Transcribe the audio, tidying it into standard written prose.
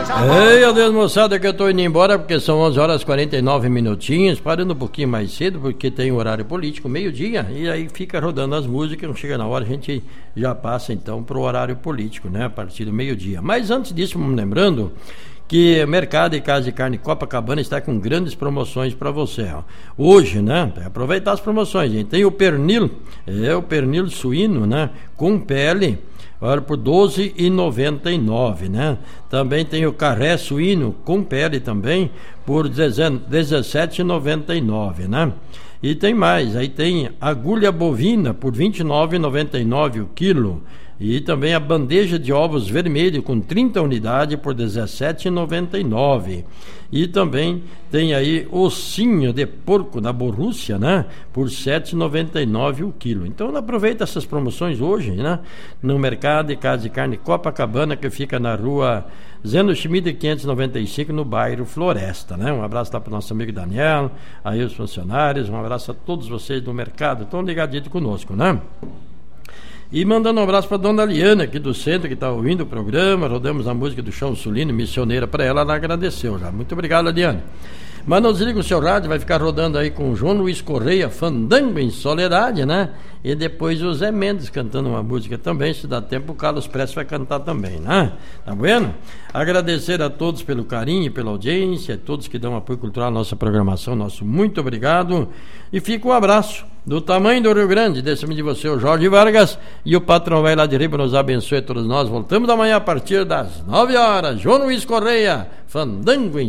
Ei, adeus moçada, que eu tô indo embora porque são 11 horas e 49 minutinhos, parando um pouquinho mais cedo porque tem horário político, meio-dia, e aí fica rodando as músicas, não chega na hora, a gente já passa então pro horário político, né, a partir do meio-dia. Mas antes disso, vamos lembrando que o Mercado e Casa de Carne Copacabana está com grandes promoções para você, ó. Hoje, né, aproveitar as promoções, gente. Tem o pernil suíno, né, com pele, olha, por R$ 12,99, né? Também tem o carré suíno com pele também por R$ 17,99, né? E tem mais, aí tem agulha bovina por R$ 29,99 o quilo. E também a bandeja de ovos vermelho com 30 unidades por R$ 17,99. E também tem aí ossinho de porco da Borrússia, né? Por R$ 7,99 o quilo. Então aproveita essas promoções hoje, né? No Mercado de Casa de Carne Copacabana, que fica na rua Zeno Schmidt 595, no bairro Floresta, né? Um abraço lá para o nosso amigo Daniel, aí os funcionários, um abraço a todos vocês do mercado, estão ligadinhos conosco, né? E mandando um abraço para dona Liana aqui do centro, que está ouvindo o programa. Rodamos a música do Chão Sulino, missioneira, para ela agradeceu já. Muito obrigado, Liana. Mas não desliga o seu rádio, vai ficar rodando aí com o João Luiz Correia, Fandango em Soledade, né? E depois o Zé Mendes cantando uma música também, se dá tempo o Carlos Prestes vai cantar também, né? Tá bueno? Agradecer a todos pelo carinho e pela audiência, a todos que dão apoio cultural à nossa programação, nosso muito obrigado. E fica um abraço do tamanho do Rio Grande, desse-me de você, o Jorge Vargas, e o patrão vai lá de Riba nos abençoe a todos nós. Voltamos amanhã a partir das 9 horas. João Luiz Correia, Fandango em